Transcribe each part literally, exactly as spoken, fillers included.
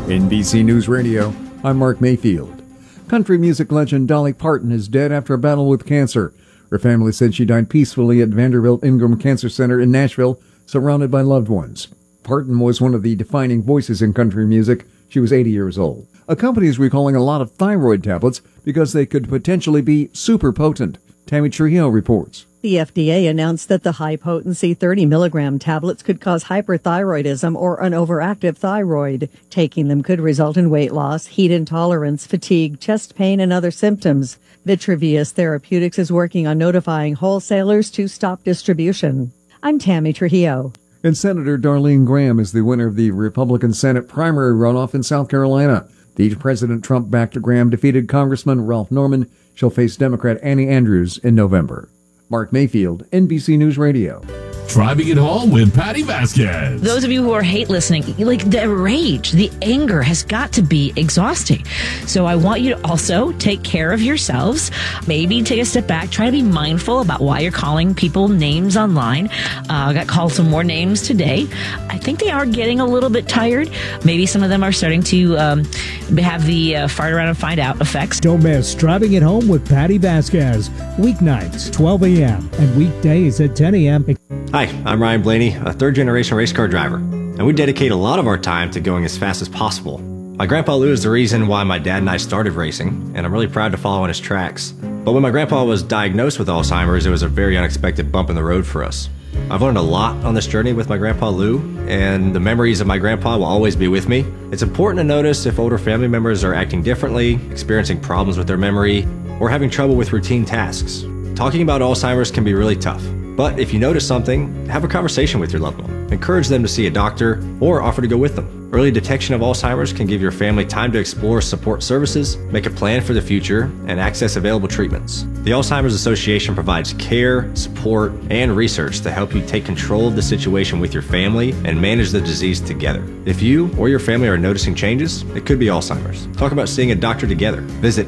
N B C News Radio, I'm Mark Mayfield. Country music legend Dolly Parton is dead after a battle with cancer. Her family said she died peacefully at Vanderbilt Ingram Cancer Center in Nashville, surrounded by loved ones. Parton was one of the defining voices in country music. She was eighty years old. A company is recalling a lot of thyroid tablets because they could potentially be super potent. Tammy Trujillo reports. The F D A announced that the high-potency thirty milligram tablets could cause hyperthyroidism or an overactive thyroid. Taking them could result in weight loss, heat intolerance, fatigue, chest pain, and other symptoms. Vitruvius Therapeutics is working on notifying wholesalers to stop distribution. I'm Tammy Trujillo. And Senator Darlene Graham is the winner of the Republican Senate primary runoff in South Carolina. The President Trump-backed Graham defeated Congressman Ralph Norman. She'll face Democrat Annie Andrews in November. Mark Mayfield, N B C News Radio. Driving it home with Patty Vasquez. Those of you who are hate listening, like the rage, the anger has got to be exhausting. So I want you to also take care of yourselves. Maybe take a step back. Try to be mindful about why you're calling people names online. Uh, I got called some more names today. I think they are getting a little bit tired. Maybe some of them are starting to um, have the uh, fart around and find out effects. Don't miss Driving It Home with Patty Vasquez. Weeknights, twelve a.m. and weekdays at ten a.m. Hi, I'm Ryan Blaney, a third-generation race car driver, and we dedicate a lot of our time to going as fast as possible. My grandpa Lou is the reason why my dad and I started racing, and I'm really proud to follow in his tracks. But when my grandpa was diagnosed with Alzheimer's, it was a very unexpected bump in the road for us. I've learned a lot on this journey with my grandpa Lou, and the memories of my grandpa will always be with me. It's important to notice if older family members are acting differently, experiencing problems with their memory, or having trouble with routine tasks. Talking about Alzheimer's can be really tough. But if you notice something, have a conversation with your loved one. Encourage them to see a doctor or offer to go with them. Early detection of Alzheimer's can give your family time to explore support services, make a plan for the future, and access available treatments. The Alzheimer's Association provides care, support, and research to help you take control of the situation with your family and manage the disease together. If you or your family are noticing changes, it could be Alzheimer's. Talk about seeing a doctor together. Visit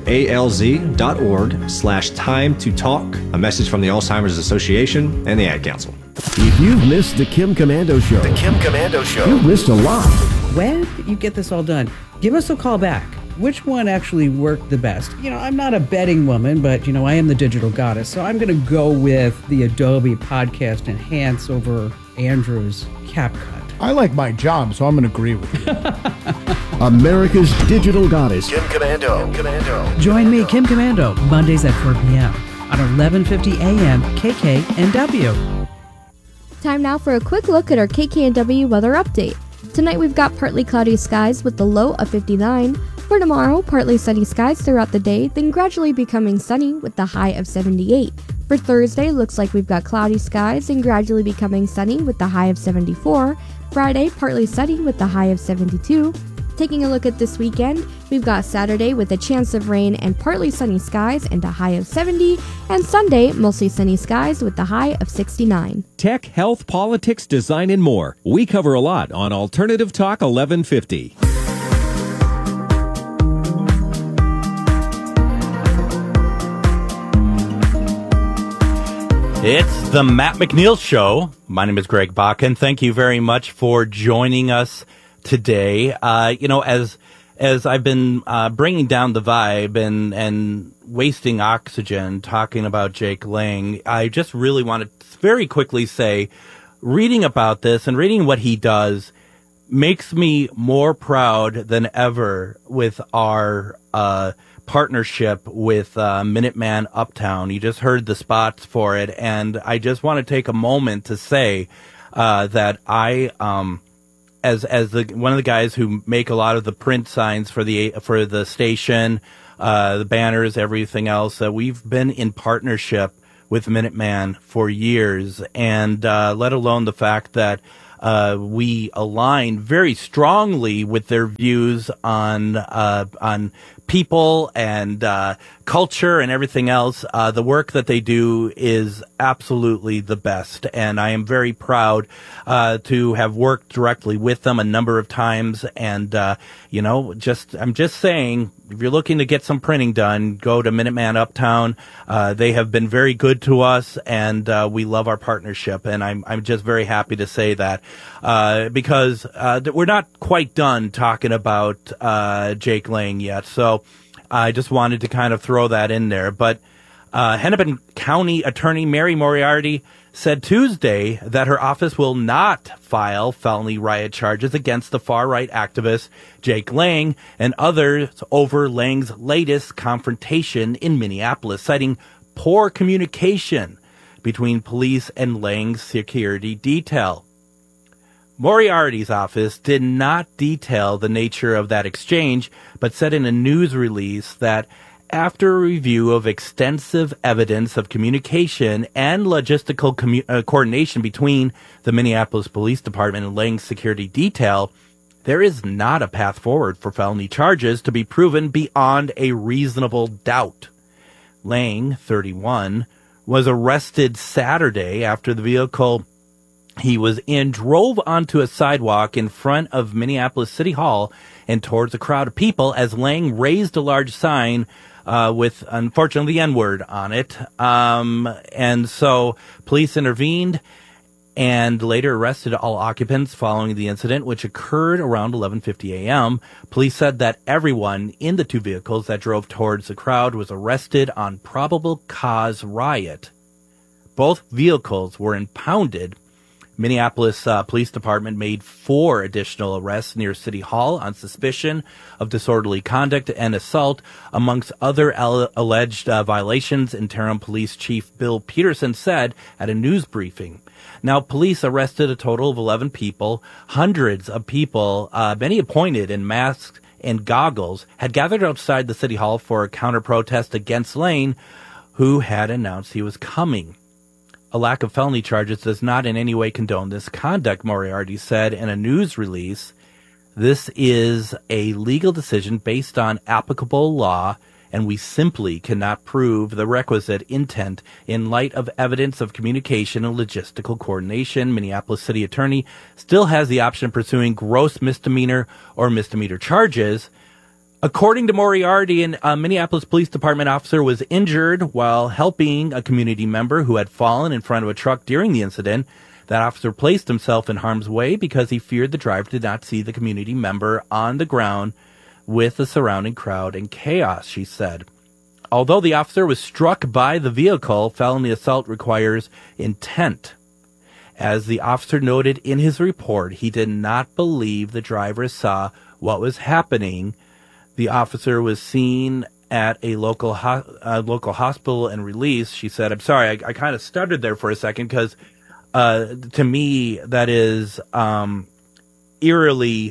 alz.org slash time to talk. A message from the Alzheimer's Association and the Ad Council. If you've missed the Kim Komando Show, the Kim Komando Show, you've missed a lot. When you get this all done, give us a call back. Which one actually worked the best? You know, I'm not a betting woman, but, you know, I am the digital goddess. So I'm going to go with the Adobe Podcast Enhance over Andrew's CapCut. I like my job, so I'm going to agree with you. America's digital goddess. Kim Komando. Kim Komando. Join me, Kim Komando, Mondays at four p.m. on eleven fifty a.m. K K N W. Time now for a quick look at our K K N W weather update. Tonight we've got partly cloudy skies with the low of fifty-nine. For tomorrow, partly sunny skies throughout the day, then gradually becoming sunny with the high of seventy-eight. For Thursday, looks like we've got cloudy skies and gradually becoming sunny with the high of seventy-four. Friday, partly sunny with the high of seventy-two. Taking a look at this weekend, we've got Saturday with a chance of rain and partly sunny skies and a high of seventy, and Sunday, mostly sunny skies with the high of sixty-nine. Tech, health, politics, design, and more. We cover a lot on Alternative Talk eleven fifty. It's the Matt McNeil Show. My name is Greg Bakken. Thank you very much for joining us today. Uh, you know, as as I've been uh, bringing down the vibe and, and wasting oxygen talking about Jake Lang, I just really want to very quickly say, reading about this and reading what he does makes me more proud than ever with our uh, partnership with uh, Minuteman Uptown. You just heard the spots for it, and I just want to take a moment to say uh, that I... Um, As as the one of the guys who make a lot of the print signs for the for the station, uh, the banners, everything else, uh, we've been in partnership with Minuteman for years, and uh, let alone the fact that uh, we align very strongly with their views on uh, on people and uh, culture and everything else. Uh, the work that they do is absolutely the best, and I am very proud uh, to have worked directly with them a number of times. And uh, you know, just I'm just saying, if you're looking to get some printing done, go to Minuteman Uptown. Uh, they have been very good to us, and uh, we love our partnership. And I'm I'm just very happy to say that uh, because uh, we're not quite done talking about uh, Jake Lang yet. So I just wanted to kind of throw that in there. But uh, Hennepin County Attorney Mary Moriarty said Tuesday that her office will not file felony riot charges against the far-right activist Jake Lang and others over Lang's latest confrontation in Minneapolis, citing poor communication between police and Lang's security detail. Moriarty's office did not detail the nature of that exchange, but said in a news release that after a review of extensive evidence of communication and logistical commu- uh, coordination between the Minneapolis Police Department and Lang's security detail, there is not a path forward for felony charges to be proven beyond a reasonable doubt. Lang, thirty-one, was arrested Saturday after the vehicle he was in drove onto a sidewalk in front of Minneapolis City Hall and towards a crowd of people as Lang raised a large sign Uh, with, unfortunately, the N-word on it. Um, and so police intervened and later arrested all occupants following the incident, which occurred around eleven fifty a.m. Police said that everyone in the two vehicles that drove towards the crowd was arrested on probable cause riot. Both vehicles were impounded. Minneapolis uh, Police Department made four additional arrests near City Hall on suspicion of disorderly conduct and assault, amongst other al- alleged uh, violations, Interim Police Chief Bill Peterson said at a news briefing. Now, police arrested a total of eleven people. Hundreds of people, uh, many appointed in masks and goggles, had gathered outside the City Hall for a counter-protest against Lang, who had announced he was coming. A lack of felony charges does not in any way condone this conduct, Moriarty said in a news release. This is a legal decision based on applicable law, and we simply cannot prove the requisite intent in light of evidence of communication and logistical coordination. Minneapolis City Attorney still has the option of pursuing gross misdemeanor or misdemeanor charges. According to Moriarty, a Minneapolis Police Department officer was injured while helping a community member who had fallen in front of a truck during the incident. That officer placed himself in harm's way because he feared the driver did not see the community member on the ground with the surrounding crowd and chaos, she said. Although the officer was struck by the vehicle, felony assault requires intent. As the officer noted in his report, he did not believe the driver saw what was happening. The officer was seen at a local ho- uh, local hospital and released. She said, I'm sorry, I, I kind of stuttered there for a second because uh, to me that is um, eerily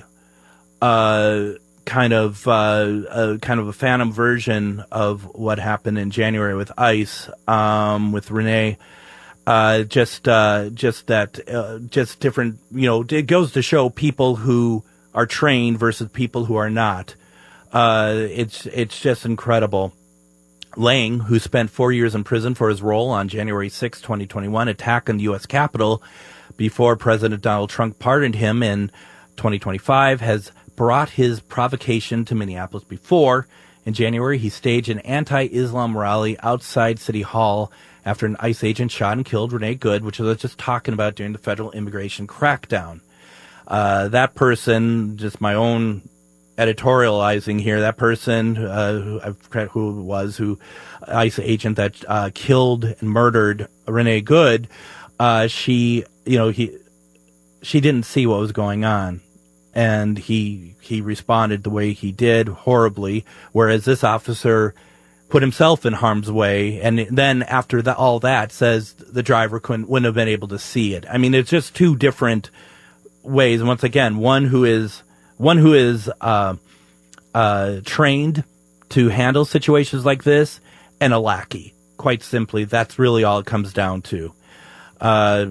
uh, kind of uh, a, kind of a phantom version of what happened in January with ICE, um, with Renee. Uh, just uh, just that, uh, just different, you know, it goes to show people who are trained versus people who are not. Uh, it's, it's just incredible. Lang, who spent four years in prison for his role on January sixth, twenty twenty-one attack on the U S Capitol before President Donald Trump pardoned him in twenty twenty-five, has brought his provocation to Minneapolis before. In January, he staged an anti-Islam rally outside City Hall after an ICE agent shot and killed Renee Good, which I was just talking about during the federal immigration crackdown. Uh, that person, just my own editorializing here, that person uh, who I forget who it was, who ICE agent that uh, killed and murdered Renee Good, uh, she, you know, he, she didn't see what was going on, and he he responded the way he did, horribly. Whereas this officer put himself in harm's way, and then after that, all that says the driver couldn't wouldn't have been able to see it. I mean, it's just two different ways. And once again, one who is One who is uh, uh, trained to handle situations like this, and a lackey. Quite simply, that's really all it comes down to. Uh,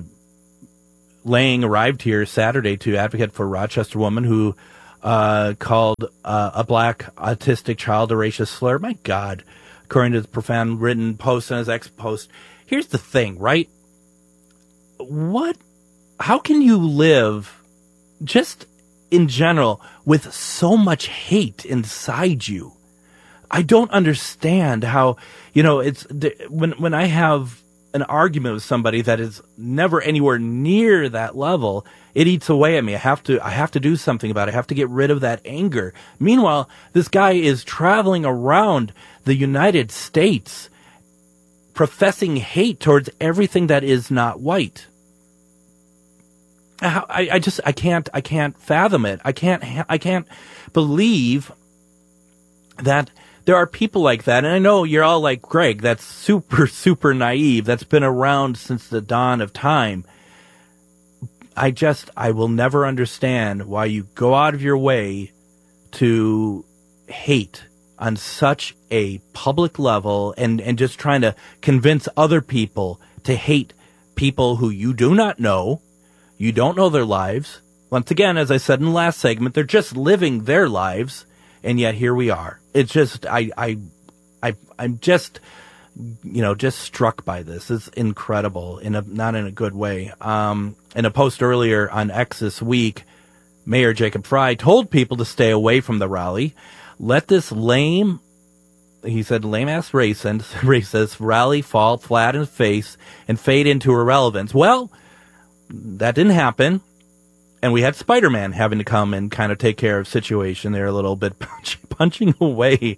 Lang arrived here Saturday to advocate for a Rochester woman who uh, called uh, a black autistic child a racist slur. My God, according to the profound written post on his ex post. Here's the thing, right? What? How can you live just in general with so much hate inside you I don't understand how, you know, it's when when I have an argument with somebody that is never anywhere near that level, it eats away at me. I have to I have to do something about it. I have to get rid of that anger. Meanwhile, this guy is traveling around the United States professing hate towards everything that is not white. I, I just I can't I can't fathom it. I can't I can't believe that there are people like that. And I know you're all like, Greg, that's super, super naive. That's been around since the dawn of time. I just, I will never understand why you go out of your way to hate on such a public level and, and just trying to convince other people to hate people who you do not know. You don't know their lives. Once again, as I said in the last segment, they're just living their lives. And yet here we are. It's just, I, I, I, I'm just, you know, just struck by this. It's incredible in a, not in a good way. Um, in a post earlier on X this week, Mayor Jacob Frey told people to stay away from the rally. Let this lame, he said, lame-ass racist, racist rally fall flat in the face and fade into irrelevance. Well, that didn't happen. And we had Spider-Man having to come and kind of take care of the situation there a little bit, punch, punching away.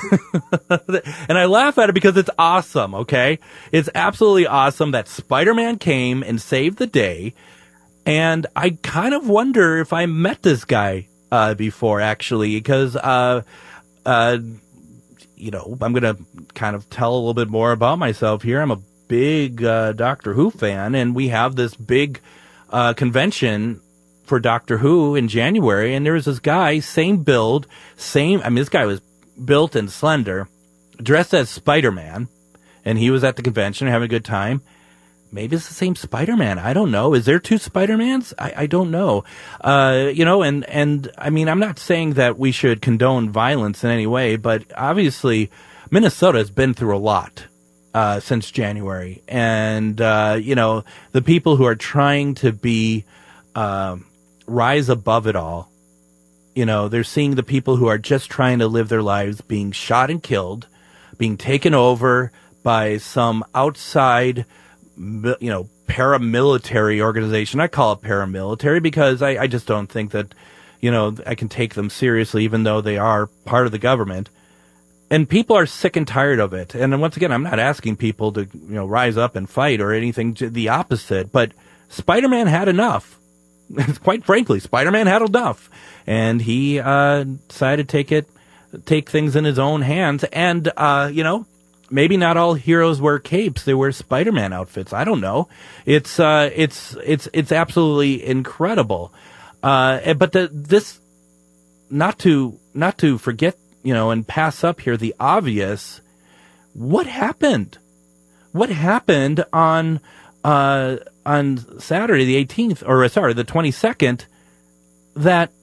And I laugh at it because it's awesome, okay? It's absolutely awesome that Spider-Man came and saved the day. And I kind of wonder if I met this guy uh, before, actually, because, uh, uh, you know, I'm going to kind of tell a little bit more about myself here. I'm a big uh, Doctor Who fan, and we have this big uh, convention for Doctor Who in January, and there was this guy, same build, same, I mean, this guy was built and slender, dressed as Spider-Man, and he was at the convention having a good time. Maybe it's the same Spider-Man. I don't know. Is there two Spider-Mans? I, I don't know. Uh, you know, and, and, I mean, I'm not saying that we should condone violence in any way, but obviously Minnesota has been through a lot, uh, since January. And, uh, you know, the people who are trying to be, um, rise above it all. You know, they're seeing the people who are just trying to live their lives being shot and killed, being taken over by some outside, you know, paramilitary organization. I call it paramilitary because I, I just don't think that, you know, I can take them seriously, even though they are part of the government. And people are sick and tired of it. And once again, I'm not asking people to, you know, rise up and fight or anything, the opposite, but Spider-Man had enough. Quite frankly, Spider-Man had enough, and he uh, decided to take it, take things in his own hands. And uh, you know, maybe not all heroes wear capes; they wear Spider-Man outfits. I don't know. It's uh, it's it's it's absolutely incredible. Uh, but the, this, not to not to forget, you know, and pass up here the obvious. What happened? What happened on? Uh, on Saturday, the eighteenth, or sorry, the twenty-second, that,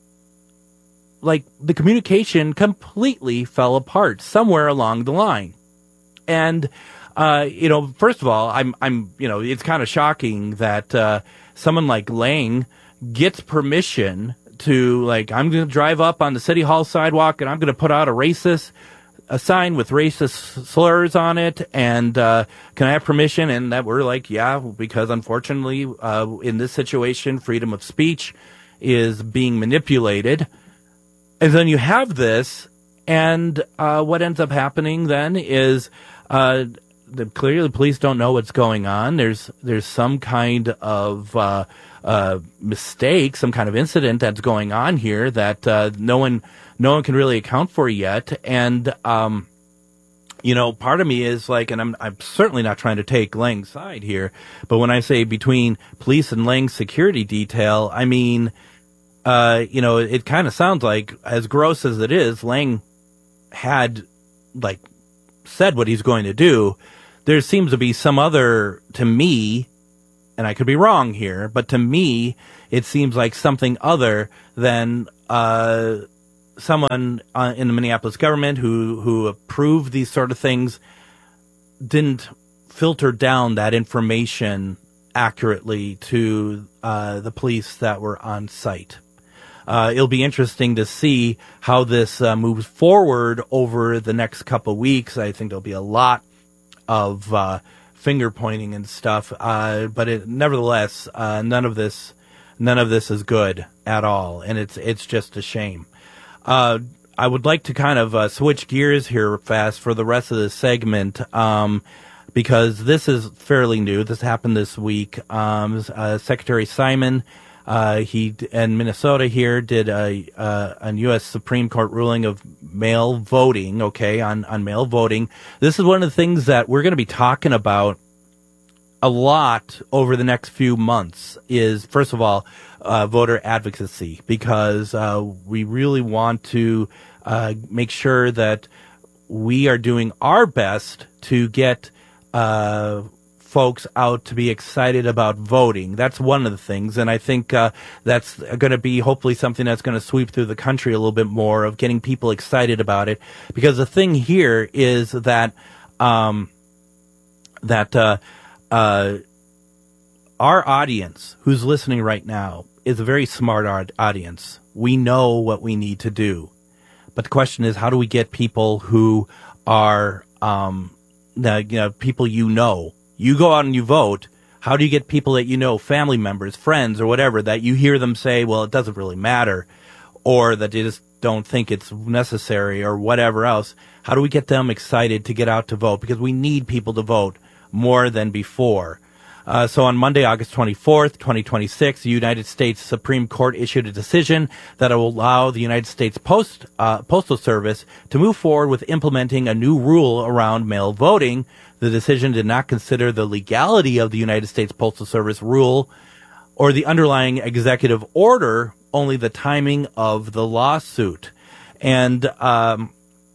like, the communication completely fell apart somewhere along the line. And, uh, you know, first of all, I'm, I'm, you know, it's kind of shocking that, uh, someone like Lang gets permission to, like, I'm going to drive up on the City Hall sidewalk and I'm going to put out a racist a sign with racist slurs on it, and uh, can I have permission? And that we're like, yeah, because unfortunately, uh, in this situation, freedom of speech is being manipulated. And then you have this, and uh, what ends up happening then is uh, the, clearly the police don't know what's going on. There's there's some kind of uh, uh, mistake, some kind of incident that's going on here that uh, no one. No one can really account for yet. And, um, you know, part of me is like, and I'm, I'm certainly not trying to take Lang's side here, but when I say between police and Lang's security detail, I mean, uh, you know, it kind of sounds like, as gross as it is, Lang had, like, said what he's going to do. There seems to be some other, to me, and I could be wrong here, but to me, it seems like something other than, uh, someone uh, in the Minneapolis government who, who approved these sort of things didn't filter down that information accurately to uh, the police that were on site. uh, it'll be interesting to see how this uh, moves forward over the next couple of weeks. I think there'll be a lot of uh, finger pointing and stuff, uh, but it, nevertheless, uh, none of this, none of this is good at all, and it's it's just a shame. Uh, I would like to kind of uh, switch gears here fast for the rest of the segment, um, because this is fairly new. This happened this week. Um, uh, Secretary Simon, uh, he in Minnesota here did a, uh, a U S Supreme Court ruling of mail voting. Okay, on on mail voting. This is one of the things that we're going to be talking about a lot over the next few months. Is first of all, uh, voter advocacy, because uh, we really want to uh, make sure that we are doing our best to get uh, folks out to be excited about voting. That's one of the things, and I think uh, that's going to be hopefully something that's going to sweep through the country a little bit more, of getting people excited about it. Because the thing here is that um, that uh, uh, our audience who's listening right now is a very smart audience. We know what we need to do, but the question is, how do we get people who are um, the, you know, people you know? You go out and you vote. How do you get people that you know, family members, friends, or whatever, that you hear them say, well, it doesn't really matter, or that they just don't think it's necessary, or whatever else? How do we get them excited to get out to vote? Because we need people to vote more than before. Uh, so on Monday, August twenty-fourth, twenty twenty-six, the United States Supreme Court issued a decision that will allow the United States Post uh, Postal Service to move forward with implementing a new rule around mail voting. The decision did not consider the legality of the United States Postal Service rule or the underlying executive order, only the timing of the lawsuit. And um,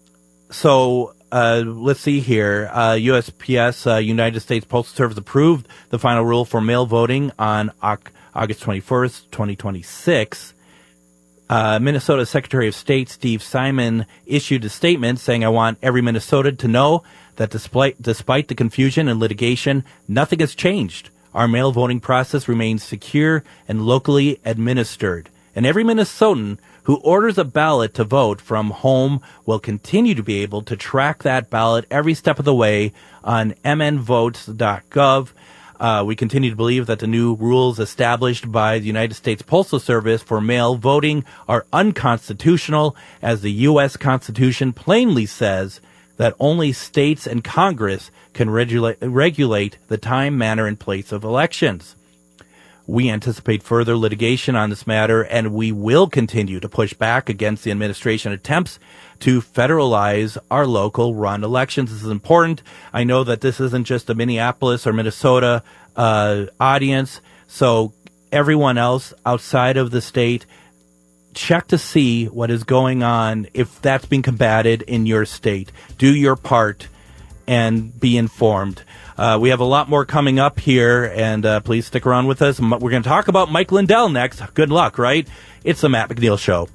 so... Uh, let's see here. Uh, U S P S, uh, United States Postal Service, approved the final rule for mail voting on August twenty-first, twenty twenty-six. Uh, Minnesota Secretary of State Steve Simon issued a statement saying, I want every Minnesotan to know that despite, despite the confusion and litigation, nothing has changed. Our mail voting process remains secure and locally administered. And every Minnesotan who orders a ballot to vote from home will continue to be able to track that ballot every step of the way on m n votes dot gov. Uh, we continue to believe that the new rules established by the United States Postal Service for mail voting are unconstitutional, as the U S Constitution plainly says that only states and Congress can regula- regulate the time, manner, and place of elections. We anticipate further litigation on this matter, and we will continue to push back against the administration attempts to federalize our local run elections. This is important. I know that this isn't just a Minneapolis or Minnesota uh, audience, so everyone else outside of the state, check to see what is going on, if that's being combated in your state. Do your part and be informed. Uh, we have a lot more coming up here, and uh, please stick around with us. We're going to talk about Mike Lindell next. Good luck, right? It's the Matt McNeil Show.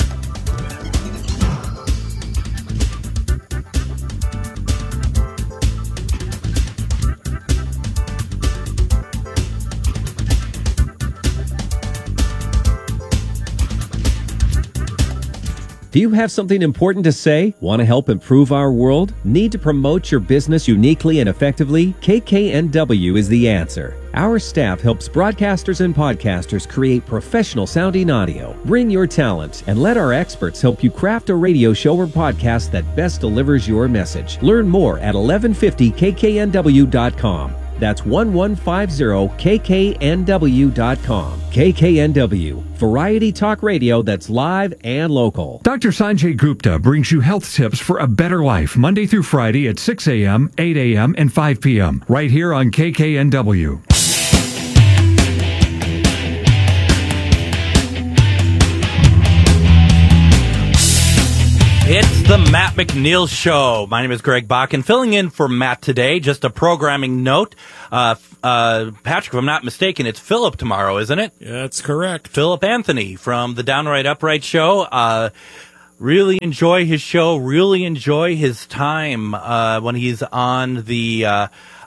Do you have something important to say? Want to help improve our world? Need to promote your business uniquely and effectively? K K N W is the answer. Our staff helps broadcasters and podcasters create professional sounding audio. Bring your talent and let our experts help you craft a radio show or podcast that best delivers your message. Learn more at eleven fifty K K N W dot com. That's eleven fifty K K N W dot com. K K N W, variety talk radio that's live and local. Doctor Sanjay Gupta brings you health tips for a better life, Monday through Friday at six a.m., eight a.m., and five p.m. right here on K K N W. It's the Matt McNeil Show. My name is Greg Bakken, filling in for Matt today. Just a programming note. Uh, uh, Patrick, if I'm not mistaken, it's Philip tomorrow, isn't it? Yeah, that's correct. Philip Anthony from the Downright Upright Show. Uh, really enjoy his show. Really enjoy his time uh, when he's on the uh,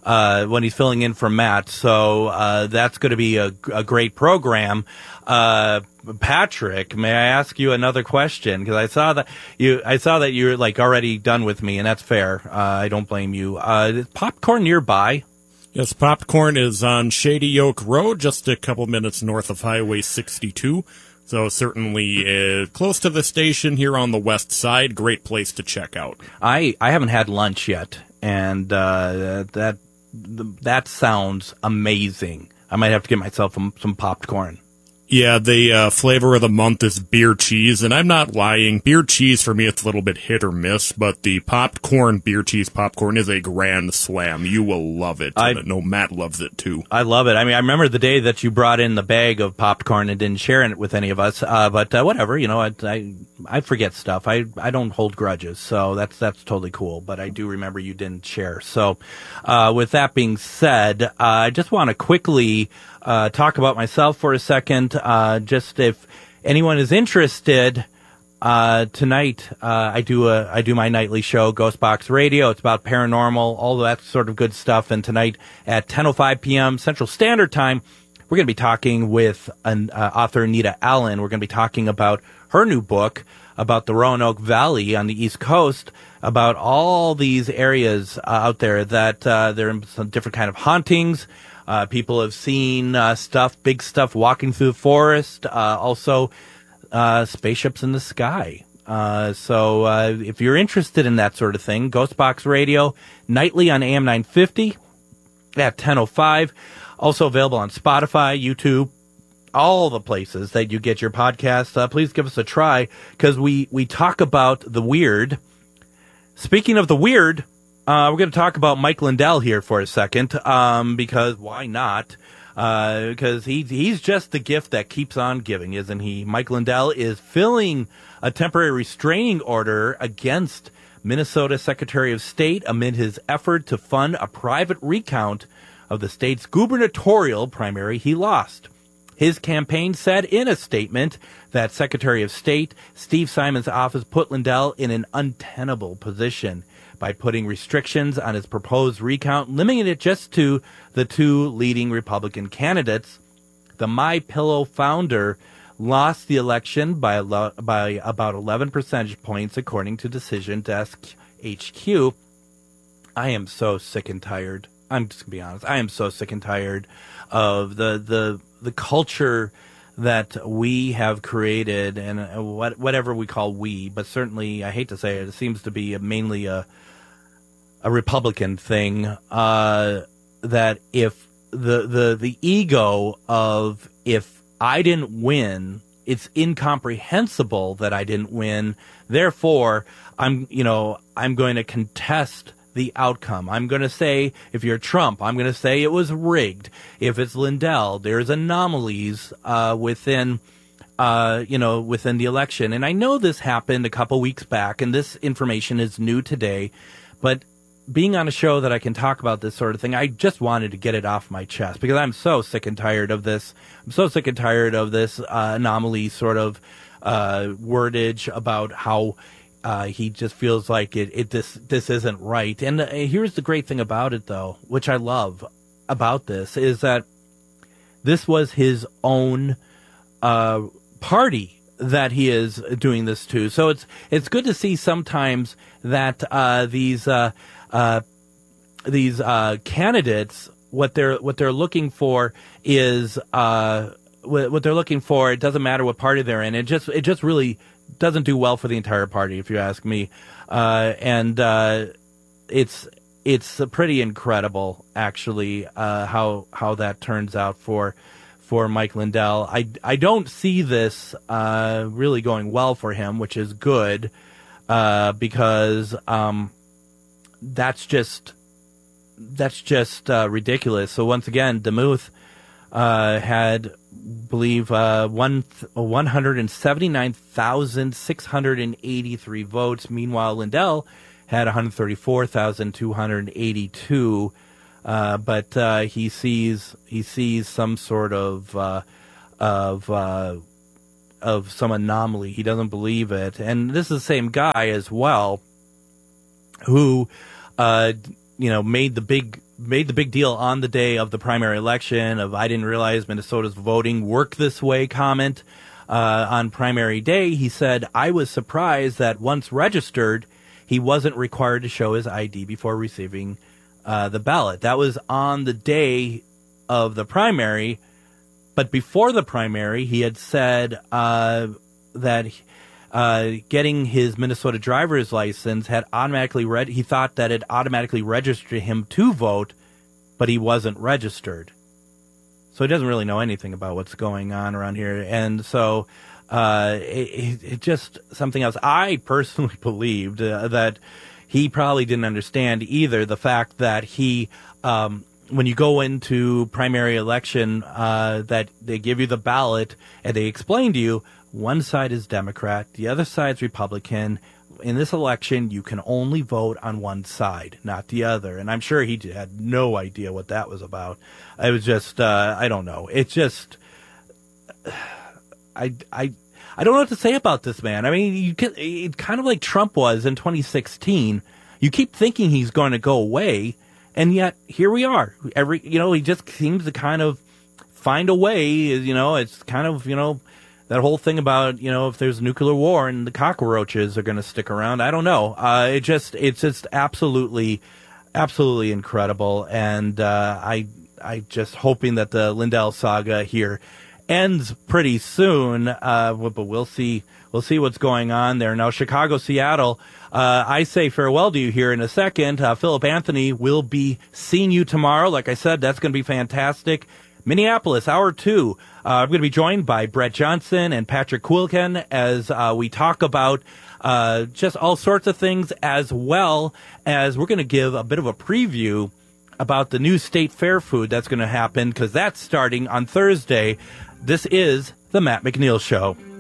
uh, when he's filling in for Matt. So uh, that's going to be a, a great program. Uh, Patrick, may I ask you another question? Because I saw that you, I saw that you're like already done with me, and that's fair. Uh, I don't blame you. Uh, is Popcorn nearby? Yes, Popcorn is on Shady Oak Road, just a couple minutes north of Highway sixty-two. So certainly uh, close to the station here on the west side. Great place to check out. I, I haven't had lunch yet, and uh, that that sounds amazing. I might have to get myself some, some popcorn. Yeah, the uh, flavor of the month is beer cheese, and I'm not lying. Beer cheese, for me, it's a little bit hit or miss, but the popcorn, beer cheese popcorn is a grand slam. You will love it. I know Matt loves it, too. I love it. I mean, I remember the day that you brought in the bag of popcorn and didn't share it with any of us, uh, but uh, whatever, you know, I, I I forget stuff. I, I don't hold grudges, so that's that's totally cool, but I do remember you didn't share. So uh, with that being said, uh, I just want to quickly uh, talk about myself for a second. Uh, just if anyone is interested, uh, tonight, uh, I do a, I do my nightly show, Ghost Box Radio. It's about paranormal, all that sort of good stuff. And tonight at ten oh five p.m. Central Standard Time, we're going to be talking with an uh, author, Anita Allen. We're going to be talking about her new book about the Roanoke Valley on the East Coast, about all these areas uh, out there that uh, there are some different kind of hauntings. Uh, people have seen uh, stuff, big stuff walking through the forest, uh, also uh, spaceships in the sky. Uh, so uh, if you're interested in that sort of thing, Ghost Box Radio, nightly on A M nine fifty at ten oh five. Also available on Spotify, YouTube, all the places that you get your podcasts. Uh, please give us a try, because we, we talk about the weird. Speaking of the weird, Uh, we're going to talk about Mike Lindell here for a second, um, because why not? Uh, because he, he's just the gift that keeps on giving, isn't he? Mike Lindell is filling a temporary restraining order against Minnesota Secretary of State amid his effort to fund a private recount of the state's gubernatorial primary he lost. His campaign said in a statement that Secretary of State Steve Simon's office put Lindell in an untenable position by putting restrictions on his proposed recount, limiting it just to the two leading Republican candidates. The MyPillow founder lost the election by lo- by about eleven percentage points, according to Decision Desk H Q. I am so sick and tired. I'm just gonna be honest. I am so sick and tired of the the the culture that we have created, and what whatever we call we, but certainly I hate to say it, it seems to be a, mainly a a Republican thing, uh, that if the, the, the ego of if I didn't win, it's incomprehensible that I didn't win. Therefore, I'm, you know, I'm going to contest the outcome. I'm going to say, if you're Trump, I'm going to say it was rigged. If it's Lindell, there's anomalies, uh, within, uh, you know, within the election. And I know this happened a couple weeks back, and this information is new today, but being on a show that I can talk about this sort of thing, I just wanted to get it off my chest, because I'm so sick and tired of this. I'm so sick and tired of this uh, anomaly sort of uh, wordage about how uh, he just feels like it, it this this isn't right. And uh, here's the great thing about it, though, which I love about this, is that this was his own uh, party that he is doing this to. So it's it's good to see sometimes that uh, these uh, uh, these uh, candidates, what they're what they're looking for is uh, what they're looking for. It doesn't matter what party they're in. It just it just really doesn't do well for the entire party, if you ask me. Uh, and uh, it's it's pretty incredible, actually, uh, how how that turns out for. For Mike Lindell. I, I don't see this uh, really going well for him, which is good, uh, because um, that's just that's just uh, ridiculous. So once again, DeMuth uh, had, believe, uh, one one hundred seventy nine thousand six hundred eighty three votes. Meanwhile, Lindell had one hundred thirty four thousand two hundred eighty two. Uh, but uh, he sees he sees some sort of uh, of uh, of some anomaly. He doesn't believe it, and this is the same guy as well, who uh, you know made the big made the big deal on the day of the primary election of I didn't realize Minnesota's voting worked this way comment. Uh, on primary day, he said, I was surprised that once registered, he wasn't required to show his I D before receiving uh, the ballot. That was on the day of the primary. But before the primary, he had said uh, that uh, getting his Minnesota driver's license had automatically read. He thought that it automatically registered him to vote, but he wasn't registered. So he doesn't really know anything about what's going on around here. And so uh, it, it just something else. I personally believed uh, that he probably didn't understand either the fact that he um, – when you go into primary election, uh, that they give you the ballot and they explain to you one side is Democrat, the other side's Republican. In this election, you can only vote on one side, not the other. And I'm sure he had no idea what that was about. It was just, uh, I don't know. It's just, I, I, I don't know what to say about this man. I mean, you can, it kind of like Trump was in twenty sixteen. You keep thinking he's going to go away. And yet, here we are. Every, you know, he just seems to kind of find a way. You know, it's kind of, you know, that whole thing about, you know, if there's a nuclear war and the cockroaches are going to stick around. I don't know. Uh, it just, it's just absolutely, absolutely incredible. And uh, I, I just hoping that the Lindell saga here ends pretty soon. Uh, but we'll see. We'll see what's going on there. Now, Chicago, Seattle, uh, I say farewell to you here in a second. Uh, Philip Anthony will be seeing you tomorrow. Like I said, that's going to be fantastic. Minneapolis, hour two. Uh, I'm going to be joined by Brett Johnson and Patrick Quilken as uh, we talk about uh, just all sorts of things, as well as we're going to give a bit of a preview about the new state fair food that's going to happen, because that's starting on Thursday. This is the Matt McNeil Show.